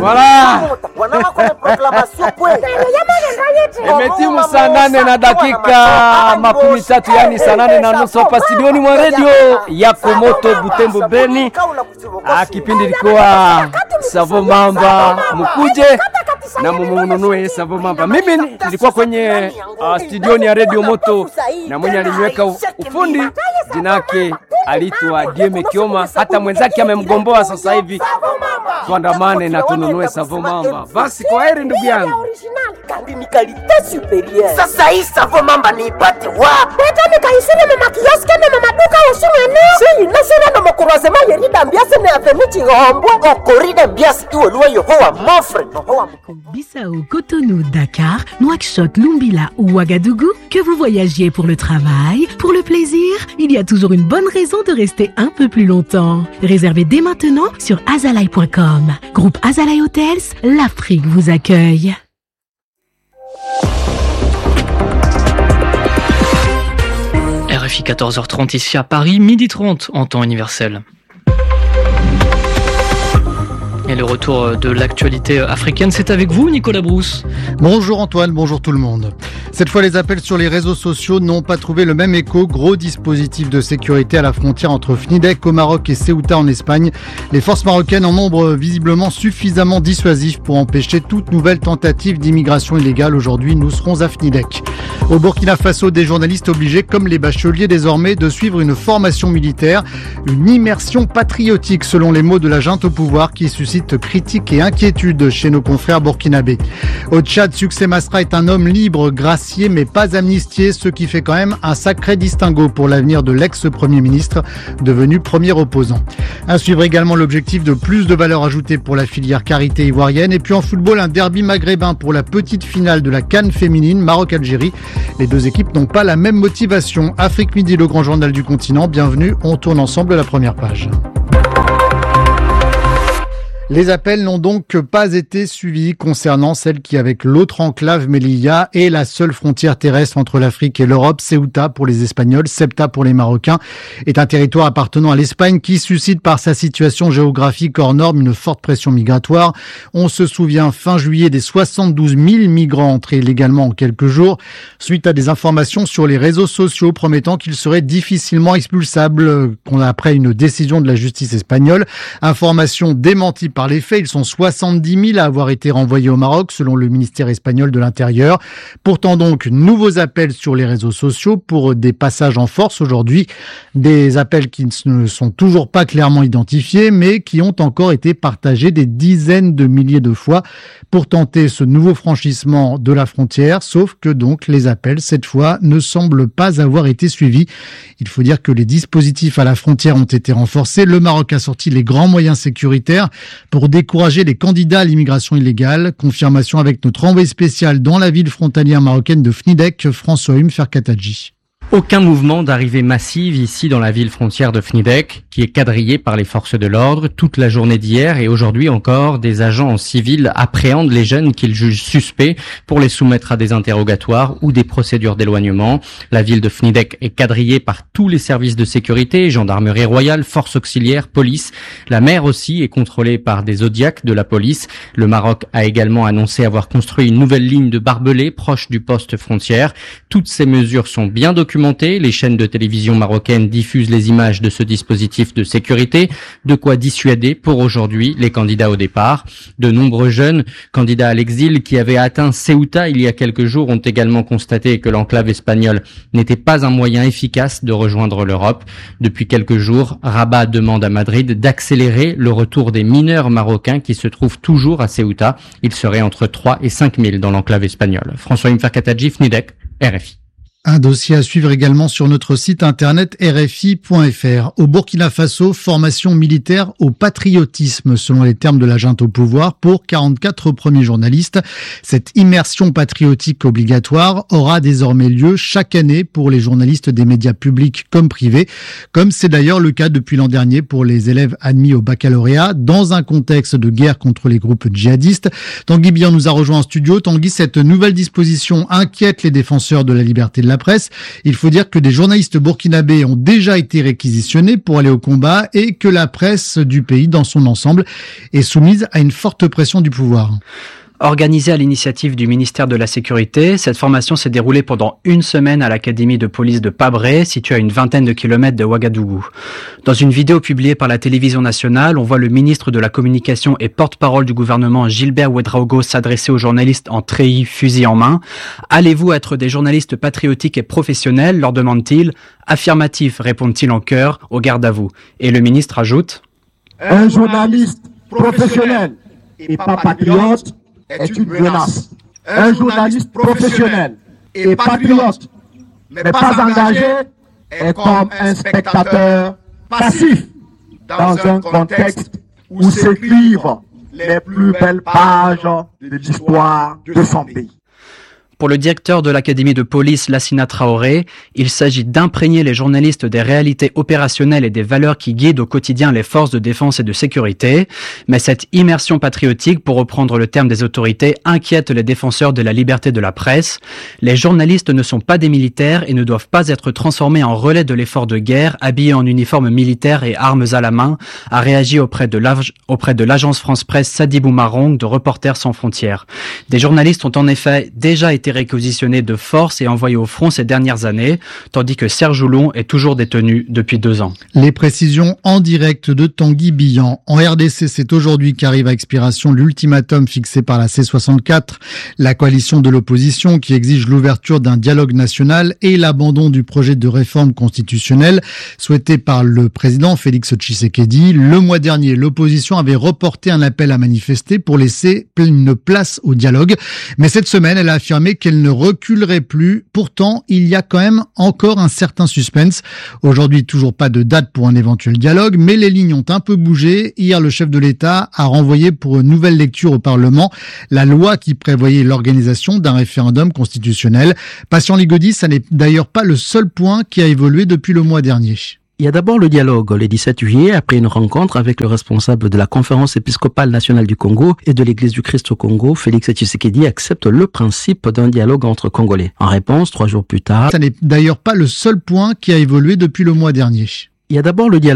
Voilà. Imetimu saa 8 na dakika 30, yani saa 8 na nusu hapa studioni mwa radio yako Moto Butembo Beni. Kipindi ilikuwa Savo Mamba, mkuje na mumununue Savo Mamba. Mimi nilikuwa kwenye studioni ya Radio Moto na mwenye aliniweka ufundi jinake aliitwa Dieme Kioma, hata mwenzake amemgomboa sasa hivi. Tuandamane na tununue Savo Mamba. Basi kwa heri ndugu yangu. Kandi ni kalite superieur. Sasa hii Savo Mamba niipate wapi? Beta nikaisiri mama kioske na mama duka usimwene. Si inasira na makurozema yerida mbiasi na avenichi ngombwe. Okorida mbiasi iwe luwa yohowa mofre. Bissau, Cotonou, Dakar, Nouakchott, Lumbila ou Ouagadougou, que vous voyagiez pour le travail, pour le plaisir, il y a toujours une bonne raison de rester un peu plus longtemps. Réservez dès maintenant sur azalai.com. Groupe Azalai Hotels, l'Afrique vous accueille. RFI 14h30 ici à Paris, 12h30 en temps universel. Et le retour de l'actualité africaine, c'est avec vous, Nicolas Brousse. Bonjour Antoine, bonjour tout le monde. Cette fois, les appels sur les réseaux sociaux n'ont pas trouvé le même écho. Gros dispositif de sécurité à la frontière entre Fnidek au Maroc et Ceuta en Espagne. Les forces marocaines en nombre visiblement suffisamment dissuasif pour empêcher toute nouvelle tentative d'immigration illégale. Aujourd'hui, nous serons à Fnidek. Au Burkina Faso, des journalistes obligés, comme les bacheliers désormais, de suivre une formation militaire, une immersion patriotique selon les mots de la junte au pouvoir qui suscite critiques et inquiétudes chez nos confrères burkinabés. Au Tchad, Succès Masra est un homme libre, gracié mais pas amnistié, ce qui fait quand même un sacré distinguo pour l'avenir de l'ex-premier ministre, devenu premier opposant. À suivre également l'objectif de plus de valeur ajoutée pour la filière karité ivoirienne. Et puis en football, un derby maghrébin pour la petite finale de la CAN féminine, Maroc-Algérie. Les deux équipes n'ont pas la même motivation. Afrique Midi, le grand journal du continent. Bienvenue, on tourne ensemble la première page. Les appels n'ont donc pas été suivis concernant celle qui, avec l'autre enclave Melilla, est la seule frontière terrestre entre l'Afrique et l'Europe. Ceuta pour les Espagnols, Ceuta pour les Marocains, est un territoire appartenant à l'Espagne qui suscite par sa situation géographique hors norme une forte pression migratoire. On se souvient fin juillet des 72 000 migrants entrés illégalement en quelques jours, suite à des informations sur les réseaux sociaux promettant qu'ils seraient difficilement expulsables après une décision de la justice espagnole. Information démentie par les faits, ils sont 70 000 à avoir été renvoyés au Maroc, selon le ministère espagnol de l'Intérieur. Pourtant donc, nouveaux appels sur les réseaux sociaux pour des passages en force aujourd'hui. Des appels qui ne sont toujours pas clairement identifiés, mais qui ont encore été partagés des dizaines de milliers de fois pour tenter ce nouveau franchissement de la frontière. Sauf que donc, les appels, cette fois, ne semblent pas avoir été suivis. Il faut dire que les dispositifs à la frontière ont été renforcés. Le Maroc a sorti les grands moyens sécuritaires pour décourager les candidats à l'immigration illégale. Confirmation avec notre envoyé spécial dans la ville frontalière marocaine de Fnidek, François Ferkataji. Aucun mouvement d'arrivée massive ici dans la ville frontière de Fnidek, qui est quadrillée par les forces de l'ordre. Toute la journée d'hier et aujourd'hui encore, des agents en civil appréhendent les jeunes qu'ils jugent suspects pour les soumettre à des interrogatoires ou des procédures d'éloignement. La ville de Fnidek est quadrillée par tous les services de sécurité, gendarmerie royale, forces auxiliaires, police. La mer aussi est contrôlée par des zodiacs de la police. Le Maroc a également annoncé avoir construit une nouvelle ligne de barbelés proche du poste frontière. Toutes ces mesures sont bien documentées. Les chaînes de télévision marocaines diffusent les images de ce dispositif de sécurité, de quoi dissuader pour aujourd'hui les candidats au départ. De nombreux jeunes candidats à l'exil qui avaient atteint Ceuta il y a quelques jours ont également constaté que l'enclave espagnole n'était pas un moyen efficace de rejoindre l'Europe. Depuis quelques jours, Rabat demande à Madrid d'accélérer le retour des mineurs marocains qui se trouvent toujours à Ceuta. Ils seraient entre 3 et 5 000 dans l'enclave espagnole. François Ferkataji, Fnidek, RFI. Un dossier à suivre également sur notre site internet rfi.fr. Au Burkina Faso, formation militaire au patriotisme, selon les termes de la junte au pouvoir, pour 44 premiers journalistes. Cette immersion patriotique obligatoire aura désormais lieu chaque année pour les journalistes des médias publics comme privés, comme c'est d'ailleurs le cas depuis l'an dernier pour les élèves admis au baccalauréat, dans un contexte de guerre contre les groupes djihadistes. Tanguy Bian nous a rejoint en studio. Tanguy, cette nouvelle disposition inquiète les défenseurs de la liberté de la presse. Il faut dire que des journalistes burkinabés ont déjà été réquisitionnés pour aller au combat et que la presse du pays dans son ensemble est soumise à une forte pression du pouvoir. Organisée à l'initiative du ministère de la Sécurité, cette formation s'est déroulée pendant une semaine à l'académie de police de Pabré, située à une vingtaine de kilomètres de Ouagadougou. Dans une vidéo publiée par la télévision nationale, on voit le ministre de la Communication et porte-parole du gouvernement Gilbert Ouedraogo s'adresser aux journalistes en treillis, fusil en main. « Allez-vous être des journalistes patriotiques et professionnels ?» leur demande-t-il. « Affirmatif », répondent-ils en chœur, au garde à vous. Et le ministre ajoute « Un journaliste professionnel et pas patriote est une menace. Un journaliste professionnel et patriote, mais pas engagé, est comme un spectateur passif dans un contexte où s'écrivent les plus belles pages de l'histoire de son pays. » Pour le directeur de l'académie de police, Lassina Traoré, il s'agit d'imprégner les journalistes des réalités opérationnelles et des valeurs qui guident au quotidien les forces de défense et de sécurité. Mais cette immersion patriotique, pour reprendre le terme des autorités, inquiète les défenseurs de la liberté de la presse. Les journalistes ne sont pas des militaires et ne doivent pas être transformés en relais de l'effort de guerre, habillés en uniforme militaire et armes à la main, a réagi auprès de l'agence France Presse Sadibou Marong de Reporters sans frontières. Des journalistes ont en effet déjà été réquisitionnés de force et envoyés au front ces dernières années, tandis que Serge Oulon est toujours détenu depuis 2 ans. Les précisions en direct de Tanguy Billan. En RDC, c'est aujourd'hui qu'arrive à expiration l'ultimatum fixé par la C64, la coalition de l'opposition qui exige l'ouverture d'un dialogue national et l'abandon du projet de réforme constitutionnelle souhaité par le président Félix Tshisekedi. Le mois dernier, l'opposition avait reporté un appel à manifester pour laisser une place au dialogue. Mais cette semaine, elle a affirmé qu'elle ne reculerait plus. Pourtant, il y a quand même encore un certain suspense. Aujourd'hui, toujours pas de date pour un éventuel dialogue, mais les lignes ont un peu bougé. Hier, le chef de l'État a renvoyé pour une nouvelle lecture au Parlement la loi qui prévoyait l'organisation d'un référendum constitutionnel. Patient Ligodi, ça n'est d'ailleurs pas le seul point qui a évolué depuis le mois dernier. Il y a d'abord le dialogue. Le 17 juillet, après une rencontre avec le responsable de la Conférence épiscopale nationale du Congo et de l'Église du Christ au Congo, Félix Tshisekedi accepte le principe d'un dialogue entre Congolais. En réponse, 3 jours plus tard... Ça n'est d'ailleurs pas le seul point qui a évolué depuis le mois dernier. Il y a d'abord le dialogue.